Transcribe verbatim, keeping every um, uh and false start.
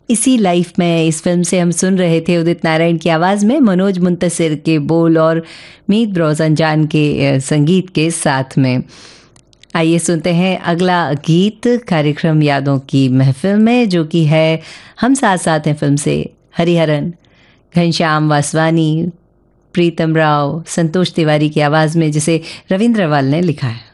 इसी लाइफ में इस फिल्म से हम सुन रहे थे उदित नारायण की आवाज़ में मनोज मुंतसिर के बोल और मीत ब्रोज़न जान के संगीत के साथ में। आइए सुनते हैं अगला गीत कार्यक्रम यादों की महफिल में, जो कि है हम साथ साथ हैं फिल्म से। हरिहरन, घनश्याम वासवानी, प्रीतम राव, संतोष तिवारी की आवाज़ में, जिसे रविंद्र अवाल ने लिखा है।